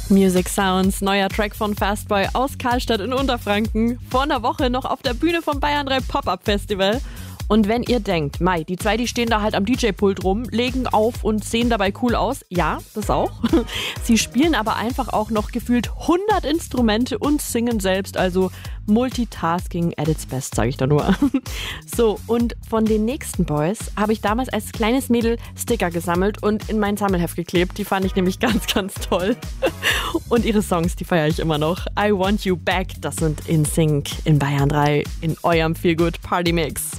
Music Sounds, neuer Track von Fastboy aus Karlstadt in Unterfranken. Vor einer Woche noch auf der Bühne vom Bayern 3 Pop-Up Festival. Und wenn ihr denkt, Mai, die zwei, die stehen da halt am DJ-Pult rum, legen auf und sehen dabei cool aus. Ja, das auch. Sie spielen aber einfach auch noch gefühlt 100 Instrumente und singen selbst. Also Multitasking at its best, sage ich da nur. So, und von den nächsten Boys habe ich damals als kleines Mädel Sticker gesammelt und in mein Sammelheft geklebt. Die fand ich nämlich ganz, ganz toll. Und ihre Songs, die feiere ich immer noch. I Want You Back, das sind NSYNC in Bayern 3 in eurem Feel Good Party Mix.